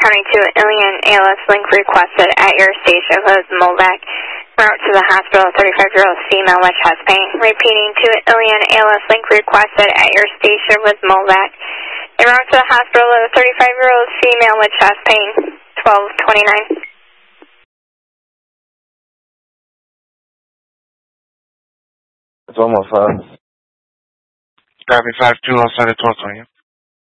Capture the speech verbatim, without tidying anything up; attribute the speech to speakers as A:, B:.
A: responding to alien A L S link requested at your station was Molvac. Route to the hospital, thirty-five-year-old female with chest pain. Repeating to alien A L S link requested at your station with Molvac. Route to the hospital, a thirty-five-year-old female with chest pain. twelve twenty-nine.
B: It's almost five. Copy five two outside of twelve twenty.